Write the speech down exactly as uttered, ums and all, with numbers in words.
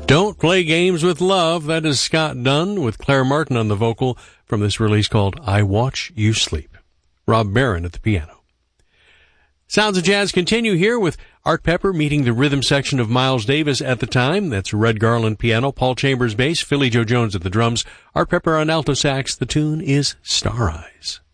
Don't Play Games with Love. That is Scott Dunn with Claire Martin on the vocal from this release called I Watch You Sleep. Rob Barron at the piano. Sounds of Jazz continue here with Art Pepper meeting the rhythm section of Miles Davis at the time. That's Red Garland piano, Paul Chambers bass, Philly Joe Jones at the drums, Art Pepper on alto sax. The tune is Star Eyes.